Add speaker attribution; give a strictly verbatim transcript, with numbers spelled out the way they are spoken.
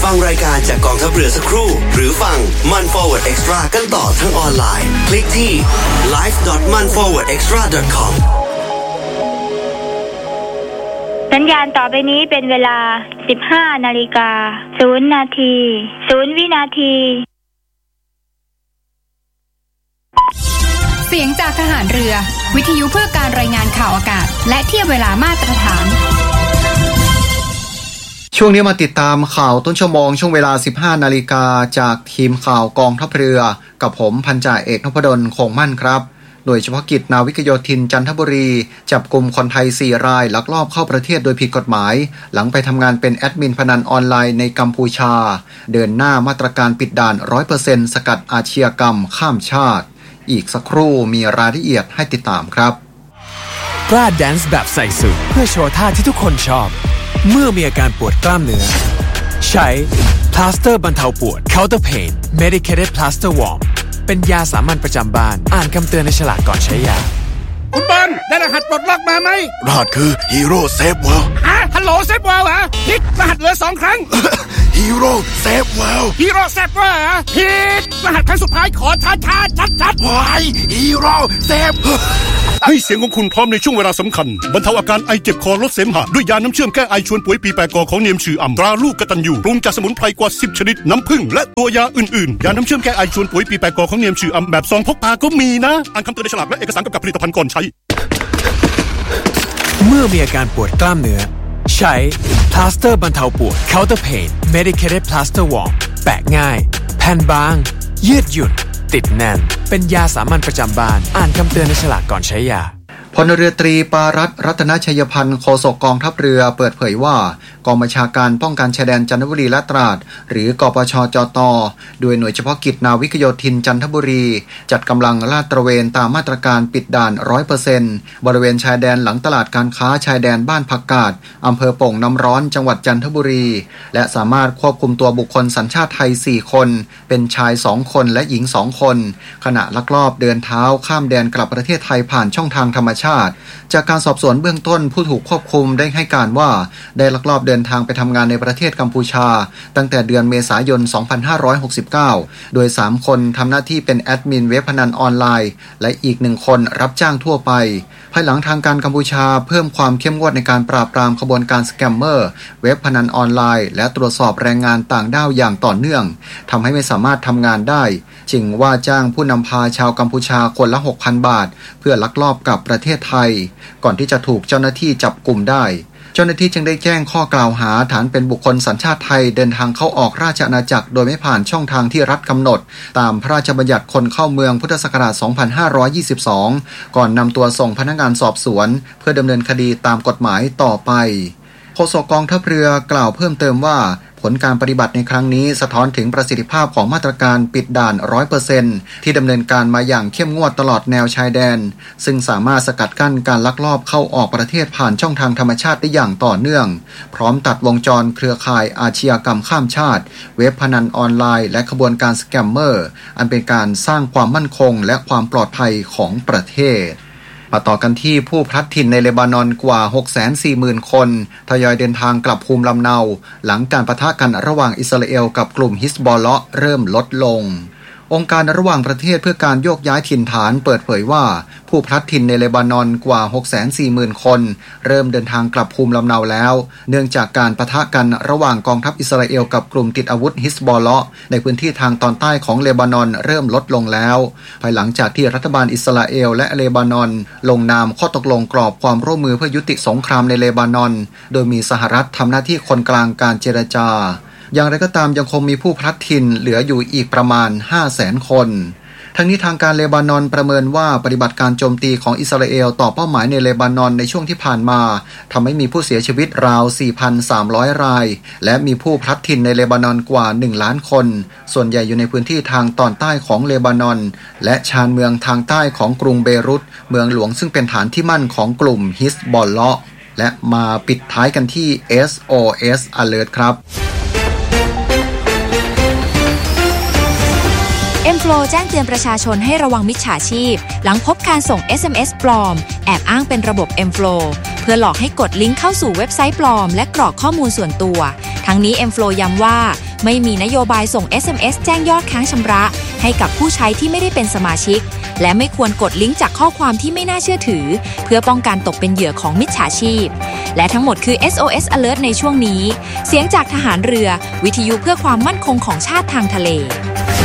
Speaker 1: ฟังรายการจากกองทัพเรือสักครู่หรือฟังมัน Forward Extra กันต่อทั้งออนไลน์คลิกที่ ไลฟ์ ดอท มัน ฟอร์เวิร์ด เอ็กซ์ตร้า ดอท คอม
Speaker 2: สัญญาณต่อไปนี้เป็นเวลา สิบห้านาฬิกาศูนย์นาทีศูนย์วินาที
Speaker 3: เสียงจากทหารเรือวิทยุเพื่อการรายงานข่าวอากาศและเทียบเวลามาตรฐาน
Speaker 4: ช่วงนี้มาติดตามข่าวต้นชั่วโมงช่วงเวลา สิบห้านาฬิกาจากทีมข่าวกองทัพเรือกับผมพันจ่าเอกนพดลคงมั่นครับโดยเฉพาะกิจนาวิกโยธินจันทบุรีจับกลุ่มคนไทยสี่รายลักลอบเข้าประเทศโดยผิดกฎหมายหลังไปทำงานเป็นแอดมินพนันออนไลน์ในกัมพูชาเดินหน้ามาตรการปิดด่าน ร้อยเปอร์เซ็นต์ สกัดอาชญากรรมข้ามชาติอีกสักครู่มีรายละเอียดให้ติดตามครับ
Speaker 5: กล้าแดนซ์แบบใส่สูทเพื่อโชว์ท่าที่ทุกคนชอบเมื่อมีอาการปวดกล้ามเนื้อใช้พลาสเตอร์บรรเทาปวด Counter Pain Medicated Plaster Warm เป็นยาสามัญประจำบ้านอ่านคำเตือนในฉลากก่อนใช้ยา
Speaker 6: คุณบอลได้รหัสปลดล็อกมาไหม
Speaker 7: รหัสคือฮีโร่เซฟเวิลด์
Speaker 6: ฮะฮัลโหลเซฟเวิลด์เหรอพิกรหัสเหลือสองครั้ง
Speaker 7: ฮีโร่เซฟเวิลด์
Speaker 6: ฮีโร่เซฟเวิลด์เหรอพิกรหัสครั้งสุดท้ายขอช้าช้าชัดชัด
Speaker 7: วายฮีโร่เซฟ
Speaker 8: ให้เสียงของคุณพร้อมในช่วงเวลาสำคัญบรรเทาอาการไอเจ็บคอลดเสมหะด้วยยาน้ำเชื่อมแก้ไอชวนป่วยปีแปดกอของเนียมชื่ออ่ำตราลูกกตัญญูปรุงจากสมุนไพรกว่าสิบชนิดน้ำผึ้งและตัวยาอื่นๆยาน้ำเชื่อมแก้ไอชวนป่วยปีแปดกอของเนียมชื่ออ่ำแบบซองพกพาก็มีนะอ่านคำเตือนในฉลากและเอกสารกำกับผลิตภัณฑ์ก่อนใช้
Speaker 5: เมื่อมีอาการปวดกล้ามเนื้อใช้พลาสเตอร์บรรเทาปวด Counter Pain Medicated Plaster Warm แปะง่ายแผ่นบางยืดหยุ่นติดแน่นเป็นยาสามัญประจำบ้านอ่านคำเตือนในฉลากก่อนใช้ยา
Speaker 4: พลเรือตรีปารัตน์รัตนชัยพันธ์โฆษกกองทัพเรือเปิดเผยว่ากองบัญชาการป้องกันชายแดนจันทบุรีและตราดหรือกปชจตโดยหน่วยเฉพาะกิจนาวิกโยธินจันทบุรีจัดกำลังลาดตระเวนตามมาตรการปิดด่าน ร้อยเปอร์เซ็นต์ บริเวณชายแดนหลังตลาดการค้าชายแดนบ้านผักกาดอำเภอโป่งน้ำร้อนจังหวัดจันทบุรีและสามารถควบคุมตัวบุคคลสัญชาติไทยสี่คนเป็นชายสองคนและหญิงสองคนขณะลักลอบเดินเท้าข้ามแดนกลับประเทศไทยผ่านช่องทางธรรมชาติจากการสอบสวนเบื้องต้นผู้ถูกควบคุมได้ให้การว่าได้ลักลอบเดินทางไปทำงานในประเทศกัมพูชาตั้งแต่เดือนเมษายน สองพันห้าร้อยหกสิบเก้า โดยสามคนทำหน้าที่เป็นแอดมินเว็บพนันออนไลน์และอีกหนึ่งคนรับจ้างทั่วไปภายหลังทางการกัมพูชาเพิ่มความเข้มงวดในการปราบปรามขบวนการสแกมเมอร์เว็บพนันออนไลน์และตรวจสอบแรงงานต่างด้าวอย่างต่อเนื่องทำให้ไม่สามารถทำงานได้จึงว่าจ้างผู้นำพาชาวกัมพูชาคนละ หกพัน บาทเพื่อลักลอบกลับประเทศไทยก่อนที่จะถูกเจ้าหน้าที่จับกลุ่มได้เจ้าหน้าที่จึงได้แจ้งข้อกล่าวหาฐานเป็นบุคคลสัญชาติไทยเดินทางเข้าออกราชอาณาจักรโดยไม่ผ่านช่องทางที่รัฐกำหนดตามพระราชบัญญัติคนเข้าเมืองพุทธศักราช สองพันห้าร้อยยี่สิบสอง ก่อนนำตัวส่งพนักงานสอบสวนเพื่อดำเนินคดีตามกฎหมายต่อไปโฆษกกองทัพเรือกล่าวเพิ่มเติมว่าผลการปฏิบัติในครั้งนี้สะท้อนถึงประสิทธิภาพของมาตรการปิดด่าน ร้อยเปอร์เซ็นต์ ที่ดำเนินการมาอย่างเข้มงวดตลอดแนวชายแดนซึ่งสามารถสกัดกั้นการลักลอบเข้าออกประเทศผ่านช่องทางธรรมชาติได้อย่างต่อเนื่องพร้อมตัดวงจรเครือข่ายอาชญากรรมข้ามชาติเว็บพนันออนไลน์และขบวนการสแกมเมอร์อันเป็นการสร้างความมั่นคงและความปลอดภัยของประเทศมาต่อกันที่ผู้พลัดถิ่นในเลบานอนกว่า หกแสนสี่หมื่น คนทยอยเดินทางกลับภูมิลำเนาหลังการปะทะกันระหว่างอิสราเอลกับกลุ่มฮิซบอลเลาะห์เริ่มลดลงองค์การระหว่างประเทศเพื่อการโยกย้ายถิ่นฐานเปิดเผยว่าผู้พลัดถิ่นในเลบานอนกว่า หกแสนสี่หมื่น คนเริ่มเดินทางกลับภูมิลำเนาแล้วเนื่องจากการปะทะกันระหว่างกองทัพอิสราเอลกับกลุ่มติดอาวุธฮิซบอลเลาะห์ในพื้นที่ทางตอนใต้ของเลบานอนเริ่มลดลงแล้วภายหลังจากที่รัฐบาลอิสราเอลและเลบานอนลงนามข้อตกลงกรอบความร่วมมือเพื่อยุติสงครามในเลบานอนโดยมีสหรัฐทำหน้าที่คนกลางการเจรจาอย่างไรก็ตามยังคงมีผู้พลัดถิ่นเหลืออยู่อีกประมาณ ห้าแสน คนทั้งนี้ทางการเลบานอนประเมินว่าปฏิบัติการโจมตีของอิสราเอลต่อเป้าหมายในเลบานอนในช่วงที่ผ่านมาทำให้มีผู้เสียชีวิตราว สี่พันสามร้อย รายและมีผู้พลัดถิ่นในเลบานอนกว่าหนึ่งล้านคนส่วนใหญ่อยู่ในพื้นที่ทางตอนใต้ของเลบานอนและชานเมืองทางใต้ของกรุงเบรุตเมืองหลวงซึ่งเป็นฐานที่มั่นของกลุ่มฮิซบอลเลาะห์และมาปิดท้ายกันที่ เอส โอ เอส Alert ครับ
Speaker 9: M-Flow แจ้งเตือนประชาชนให้ระวังมิจฉาชีพหลังพบการส่ง เอส เอ็ม เอส ปลอมแอบอ้างเป็นระบบ M-Flow เพื่อหลอกให้กดลิงก์เข้าสู่เว็บไซต์ปลอมและกรอกข้อมูลส่วนตัวทั้งนี้ M-Flow ย้ำว่าไม่มีนโยบายส่ง เอส เอ็ม เอส แจ้งยอดค้างชำระให้กับผู้ใช้ที่ไม่ได้เป็นสมาชิกและไม่ควรกดลิงก์จากข้อความที่ไม่น่าเชื่อถือเพื่อป้องกันตกเป็นเหยื่อของมิจฉาชีพและทั้งหมดคือ เอส โอ เอส Alert ในช่วงนี้เสียงจากทหารเรือวิทยุเพื่อความมั่นคงของชาติทางทะเล